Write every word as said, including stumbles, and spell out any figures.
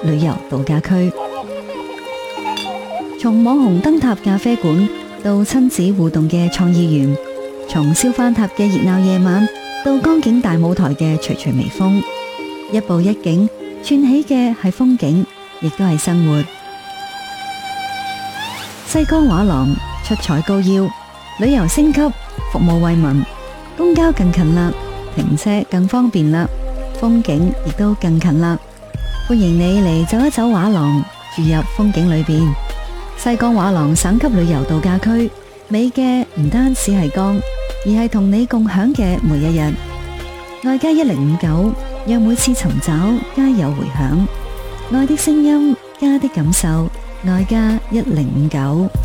旅遊度假區。從網紅燈塔咖啡館到親子互動嘅創意園，從燒番塔嘅熱鬧夜晚到江景大舞台嘅徐徐微風，一步一景串起嘅係風景，亦都係生活。西江畫廊出彩高腰，旅遊升級，服務惠民，公交更近啦，停車更方便啦，風景亦都更近啦。歡迎你嚟走一走畫廊，住入風景裏邊。西江畫廊省級旅遊度假區，美嘅唔單止係江，而係同你共享嘅每一日。愛家一零五九，讓每次尋找皆有回響。愛的聲音，家的感受，愛家一零五九。